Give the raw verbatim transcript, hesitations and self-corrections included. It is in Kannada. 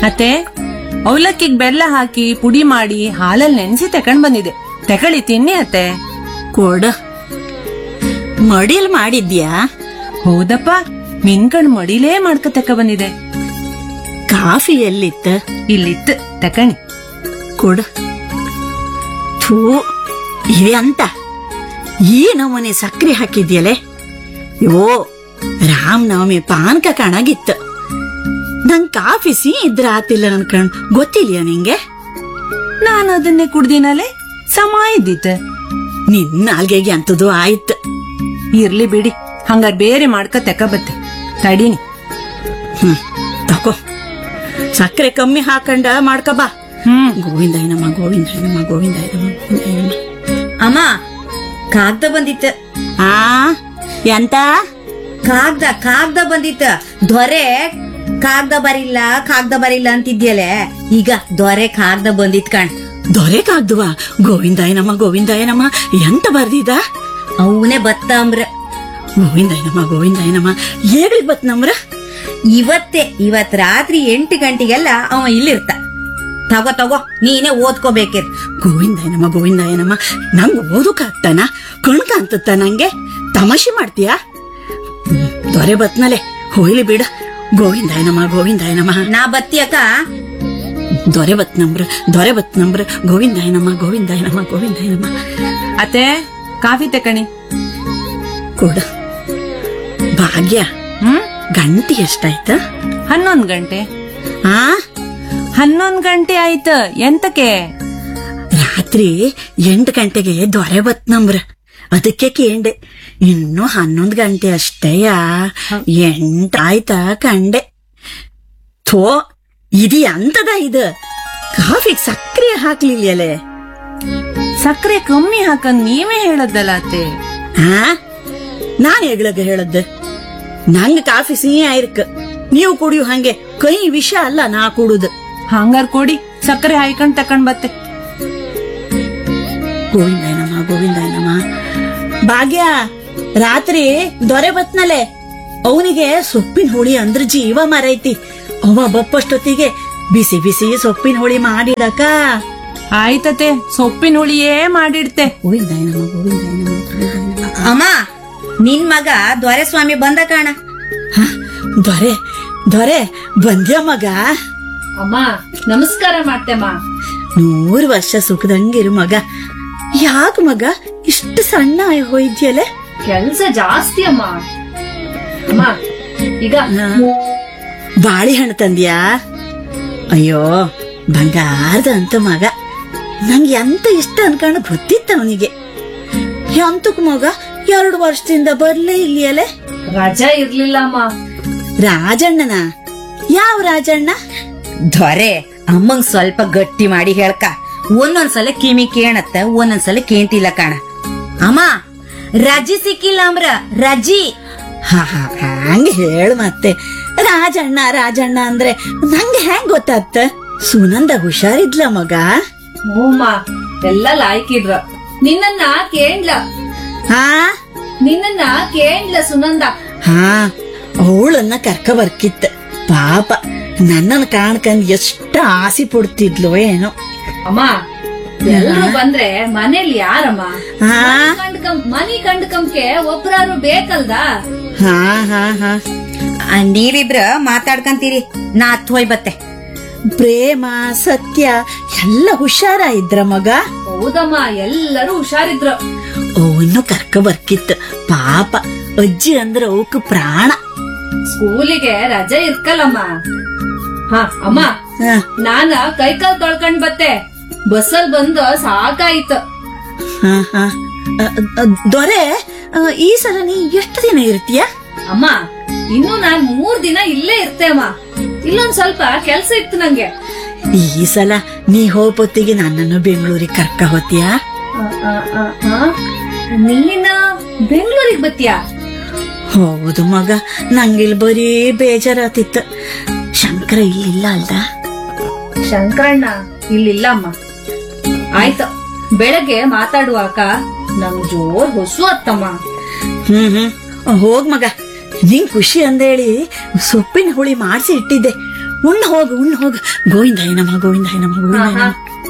ಅತ್ತೆ, ಅವಲಕ್ಕಿಗ್ ಬೆಲ್ಲ ಹಾಕಿ ಪುಡಿ ಮಾಡಿ ಹಾಲಲ್ಲಿ ನೆನೆಸಿ ತಕೊಂಡ್ ಬಂದಿದೆ. ತಕೊಳ್ಳಿ, ತಿನ್ನಿ ಅತ್ತೆ. ಕೊಡ. ಮಡಿಲ್ ಮಾಡಿದ್ಯಾ? ಹೌದಪ್ಪ, ಮಿನ್ಕಣ್ ಮಡಿಲೇ ಮಾಡ್ಕ ತಕ ಬಂದಿದೆ. ಕಾಫಿ ಎಲ್ಲಿತ್ತ? ಇಲ್ಲಿತ್ತು, ತಕಣಿ. ಕೊಡ. ಥೂ, ಇದೆ ಅಂತ ಈ ನಮೂನೆ ಸಕ್ರೆ ಹಾಕಿದ್ಯಲೆ. ಯೋ, ರಾಮನವಮಿ ಪಾನಕ ಕಾಣಾಗಿತ್ತು. ನಂಗ್ ಕಾಫಿ ಸಿ ಇದ್ರ ಆತಿಲ್ಲ ಅನ್ಕಂಡ್ ಗೊತ್ತಿಲ್ಯಾ ನಿಂಗೆ? ನಾನು ಅದನ್ನೇ ಕುಡ್ದಿನಲೆ, ಸಮ ಇದ್ದಿತ್ತು. ನಿನ್ನ ನಾಲ್ಗೆಗೆ ಅಂತದು ಆಯ್ತು. ಇರ್ಲಿ ಬಿಡಿ, ಹಂಗಾರ್ ಬೇರೆ ಮಾಡ್ಕ ತಕ ಬತ್ತೆ. ತಡೀನಿ. ಹ್ಮ್, ತಕೋ. ಸಕ್ಕರೆ ಕಮ್ಮಿ ಹಾಕಂಡ ಮಾಡ್ಕ ಬಾ. ಹ್ಮ್. ಗೋವಿಂದಾಯನಮ್ಮ, ಗೋವಿಂದಾಯನಮ್ಮ, ಗೋವಿಂದಾಯನಮ್ಮ, ಗೋವಿಂದಾಯನಮ್ಮ. ಅಮ್ಮ, ಕಾಗ್ದ ಬಂದಿತ್ತ. ಆ ಎಂತ? ಕಾಗ್ದ ಕಾಗ್ದ ಬಂದಿತ್ತ. ದೊರೆ ಕಾಗ್ದ ಬರಿಲ್ಲ ಕಾಗ್ದ ಬರಿಲ್ಲ ಅಂತಿದ್ಯಲೆ, ಈಗ ದೊರೆ ಕಾಗ್ದ ಬಂದಿತ್ ಕಣ್. ದೊರೆ ಕಾಗ್ದುವ? ಗೋವಿಂದಾಯನಮ್ಮ, ಗೋವಿಂದಾಯನಮ್ಮ. ಎಂತ ಬರ್ದಿದ? ಅವನೇ ಬತ್ತ ಅಂಬ್ರ. ಗೋವಿಂದಾಯನಮ್ಮ, ಗೋವಿಂದಾಯನಮ್ಮ. ಏಗ್ಲಿ ಬತ್ ನಮ್ರ? ಇವತ್ತೇ, ಇವತ್ ರಾತ್ರಿ ಎಂಟು ಗಂಟೆಗೆಲ್ಲ ಅವ ಇಲ್ಲಿರ್ತ. ತಗೋ ತಗೋ, ನೀನೇ ಓದ್ಕೋಬೇಕಿರ್. ಗೋವಿಂದಾಯನಮ್ಮ, ಗೋವಿಂದಾಯನಮ್ಮ. ನಂಗ್ ಓದಕ್ಕಾಗ್ತಾನ? ಕಣ್ಕ ಅಂತತ್ತ ನಂಗೆ? ತಮಾಷೆ ಮಾಡ್ತೀಯಾ? ಹ್ಮ್, ದೊರೆ ಬತ್ನಲೆ, ಹೋಯ್ಲಿ ಬಿಡ. ಗೋವಿಂದಾಯನಮ್ಮ, ಗೋವಿಂದಾಯನಮ್ಮ. ನಾ ಬತ್ತಿಯಕ್ಕ. ದೊರೆ ಬತ್ ನಂಬ್ರ, ದೊರೆ ಬತ್ ನಂಬ್ರ. ಗೋವಿಂದಾಯನಮ್ಮ, ಗೋವಿಂದಾಯನಮ್ಮ, ಗೋವಿಂದಾಯನಮ್ಮ. ಅತ್ತೆ, ಕಾಫಿ ತಕಣಿ. ಕೊಡ. ಭಾಗ್ಯ, ಹ್ಮ್. ಗಂಟೆ ಎಷ್ಟಾಯ್ತ? ಹನ್ನೊಂದ್ ಗಂಟೆ. ಆ ಹನ್ನೊಂದ್ ಗಂಟೆ ಆಯ್ತು. ಎಂತಕ್ಕೆ? ರಾತ್ರಿ ಎಂಟು ಗಂಟೆಗೆ ದೊರೆ ಬತ್ ನಂಬ್ರ, ಅದಕ್ಕೆ ಕೇಂಡೆ. ಇನ್ನು ಹನ್ನೊಂದ್ ಗಂಟೆ ಅಷ್ಟೇಯ? ಎಂಟಾಯ್ತಾ ಕಂಡೆ. ಥೋ, ಇದು ಎಂತದ ಇದು? ಕಾಫಿಗ್ ಸಕ್ರೆ ಹಾಕ್ಲಿಲ್ಲಲೆ. ಸಕ್ಕರೆ ಕಮ್ಮಿ ಹಾಕಂದ್ ನೀವೇ ಹೇಳದ್ದಲ್ಲ ಅತ್ತೆ. ಹಾ, ನಾನ್ ಹೆಗ್ಳಗ ಹೇಳದ್ದು. ನಂಗ ಕಾಫಿ ಸಿಹಿ ಆಯ್ರಕ್, ನೀವು ಕುಡಿಯು ಹಂಗೆ. ಕೈ ವಿಷ ಅಲ್ಲ ನಾ ಕುಡುದು. ಹಂಗಾರ್ ಕೊಡಿ, ಸಕ್ಕರೆ ಹಾಯ್ಕೊಂಡ್ ತಕೊಂಡ್ ಬತ್ತೆ. ಗೋವಿಂದಾಯನಮ್ಮ, ಗೋವಿಂದಾಯನಮ್ಮ. ಭಾಗ್ಯ, ರಾತ್ರಿ ದೊರೆ ಬತ್ನಲೆ, ಅವನಿಗೆ ಸೊಪ್ಪಿನ ಹುಳಿ ಅಂದ್ರ ಜೀವ ಮರೈತಿ. ಅವ ಬಪ್ಪಷ್ಟೊತ್ತಿಗೆ ಬಿಸಿ ಬಿಸಿ ಸೊಪ್ಪಿನ ಹುಳಿ ಮಾಡಿಡಕ. ಆಯ್ತತೆ, ಸೊಪ್ಪಿನ ಹುಳಿಯೇ ಮಾಡಿಡ್ತೆ. ಗೋವಿಂದಾಯನಮ್ಮ, ಗೋವಿಂದಾಯನಮ್ಮ, ಗೋವಿಂದಾಯನಮ್ಮ. ಅಮ್ಮ, ನಿನ್ ಮಗ ದೊರೆ ಸ್ವಾಮಿ ಬಂದ ಕಾಣ. ಹ, ದೊರೆ ದೊರೆ ಬಂದ್ಯ ಮಗ? ಅಮ್ಮ, ನಮಸ್ಕಾರ ಮಾಡ್ತೆಮ್ಮ. ನೂರು ವರ್ಷ ಸುಖದಂಗಿರು ಮಗ. ಯಾಕ ಮಗ ಇಷ್ಟು ಸಣ್ಣ ಆಗಿ ಹೋಯ್ದ್ಯಲೆ? ಕೆಲ್ಸ ಜಾಸ್ತಿ ಅಮ್ಮ. ಅಮ್ಮ, ಈಗ ಬಾಳೆಹಣ್ಣು ತಂದ್ಯಾ? ಅಯ್ಯೋ, ಬಂಗಾರದ ಅಂತ ಮಗ. ನಂಗೆ ಎಂತ ಇಷ್ಟ ಅನ್ಕೊಂಡು ಗೊತ್ತಿತ್ತ ಅವನಿಗೆ. ಎಂತಕ್ ಮಗ ಎರಡು ವರ್ಷದಿಂದ ಬರ್ಲೇ ಇಲ್ಲಿಯಲೆ? ರಜಾ ಇರ್ಲಿಲ್ಲ ಅಮ್ಮ. ರಾಜಣ್ಣನ? ಯಾವ ರಾಜಣ್ಣ? ದೊರೆ ಅಮ್ಮಂಗ್ ಸ್ವಲ್ಪ ಗಟ್ಟಿ ಮಾಡಿ ಹೇಳ್ಕ. ಒಂದೊಂದ್ಸಲ ಕಿಮಿ ಕೇಣತ್ತ, ಒಂದೊಂದ್ಸಲ ಕೇಂತಿಲ್ಲ ಕಾಣ. ಅಮ್ಮ, ರಜಿ ಸಿಕ್ಕಿಲ್ಲ ಅಮ್ರ, ರಜಿ. ಹಾ ಹಾ, ಹಂಗ ಹೇಳು ಮತ್ತೆ. ರಾಜಣ್ಣ ರಾಜಣ್ಣ ಅಂದ್ರೆ ನಂಗೆ ಹೆಂಗ್ ಗೊತ್ತಾಗ್ತ? ಸುನಂದ ಹುಷಾರಿದ್ಲ ಮಗ? ಹ್ಞೂಮ್ಮ, ಎಲ್ಲ ಲಾಯ್ಕಿದ್ರ. ನಿನ್ನನ್ನ ಕೇಂಡ್ಲ ಹಾ ನಿನ್ನನ್ನ ಕೇಂಡ್ಲ ಸುನಂದ. ಹಾ, ಅವಳನ್ನ ಕರ್ಕ ಬರ್ಕಿತ್ತ. ಪಾಪ, ನನ್ನನ್ನು ಕಾಣ್ಕಂಡ್ ಎಷ್ಟ ಆಸೆ ಪಡ್ತಿದ್ಲು ಏನೋ. ಅಮ್ಮ, ಎಲ್ರು ಬಂದ್ರೆ ಮನೇಲಿ ಯಾರಮ್ಮ? ಹಾ ಕಂಡ್ಕಂ ಮನಿ ಕಂಡ್ಕಂಕೆ ಒಬ್ರಾರು ಬೇಕಲ್ದ? ಹಾ ಹಾ ಹಾ. ಆ, ನೀವಿಬ್ರ ಮಾತಾಡ್ಕಂತೀರಿ, ನಾ ಹತ್ ಹೋಯ್ ಬತ್ತೆ. ಪ್ರೇಮ ಸತ್ಯ ಎಲ್ಲ ಹುಷಾರ ಇದ್ರ ಮಗ? ಹೌದಮ್ಮ, ಎಲ್ಲರೂ ಹುಷಾರಿದ್ರು. ಅವನು ಕರ್ಕ ಬರ್ಕಿತ್ತು. ಪಾಪ, ಅಜ್ಜಿ ಅಂದ್ರ ಅವಕ್ ಪ್ರಾಣ. ಸ್ಕೂಲಿಗೆ ರಜೆ ಇರ್ಕಲ್ಲಮ್ಮ. ಹಾ ಅಮ್ಮ, ಹ, ನಾನ ಕೈಕಾಲ್ ತೊಳ್ಕೊಂಡ್ ಬತ್ತೆ. ಬಸ್ಸಲ್ ಬಂದು ಸಾಕಾಯ್ತು. ಹ, ಹ. ಅ, ಅ, ದೊರೆ, ಅ, ಈ ಸಲ ನೀ ಎಷ್ಟು ದಿನ ಇರ್ತೀಯ? ಅಮ್ಮ, ಇನ್ನು ನಾನ್ ಮೂರ್ ದಿನ ಇಲ್ಲೇ ಇರ್ತೆ ಅಮ್ಮ. ಇಲ್ಲೊಂದ್ ಸ್ವಲ್ಪ ಕೆಲ್ಸ ಇತ್ತು ನಂಗೆ. ಈ ಸಲ ನೀ ಹೋಗ್ಬೊತ್ತಿಗೆ ನನ್ನನ್ನು ಬೆಂಗಳೂರಿಗೆ ಕರ್ಕ ಹೋತೀಯಾ? ಆ, ಆ, ಆ, ಆ. ನೀನ ಬೆಂಗಳೂರಿಗೆ ಬತ್ತೀಯಾ? ಹೌದು ಮಗ, ನಂಗಿಲ್ ಬರೀ ಬೇಜಾರಾತಿತ್ತು. ಶಂಕರ ಇಲ್ಲಿಲ್ಲ ಅಲ್ದ? ಶಂಕರಣ್ಣ ಇಲ್ಲಿಲ್ಲ ಅಮ್ಮ. ಆಯ್ತು, ಬೆಳಗ್ಗೆ ಮಾತಾಡುವಾಕ ನಮ್ ಜೋರ್ ಹೊಸು ಅತ್ತಮ್ಮ. ಹ್ಮ್ ಹ್ಮ್, ಹೋಗ್ ಮಗ. ನಿಂಗ್ ಖುಷಿ ಅಂದೇಳಿ ಸೊಪ್ಪಿನ ಹುಳಿ ಮಾಡಿಸಿ ಇಟ್ಟಿದ್ದೆ. ಉಣ್ಣು ಹೋಗು ಉಣ್ಣು ಹೋಗು ಗೋವಿಂದಾಯ ನಮ ಗೋವಿಂದಾಯ ನಮ ಗೋವಿಂದಾಯ ನಮ